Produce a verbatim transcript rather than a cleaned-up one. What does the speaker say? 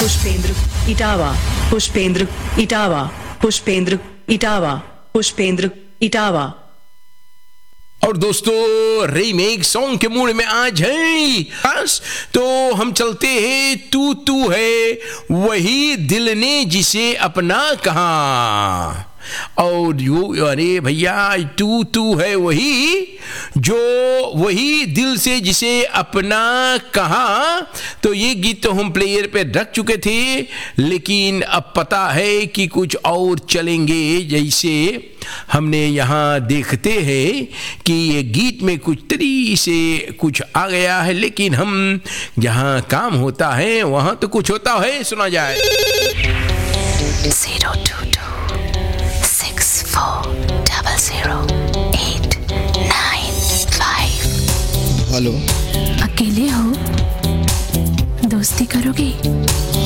पुष्पेंद्र इटावा, पुष्पेंद्र इटावा, पुष्पेंद्र इटावा, पुष्पेंद्र इटावा। और दोस्तों remake song के मूड में आज है बस, तो हम चलते हैं तू तू है वही दिल ने जिसे अपना कहा। और यू अरे भैया तू तू है वही जो वही दिल से जिसे अपना कहा। तो ये गीत तो हम प्लेयर पे रख चुके थे, लेकिन अब पता है कि कुछ और चलेंगे। जैसे हमने यहाँ देखते हैं कि ये गीत में कुछ तरी से कुछ आ गया है, लेकिन हम जहाँ काम होता है वहाँ तो कुछ होता है। सुना जाए। zero two two six four zero zero eight nine five। Hello, अकेले हो? दोस्ती करोगे?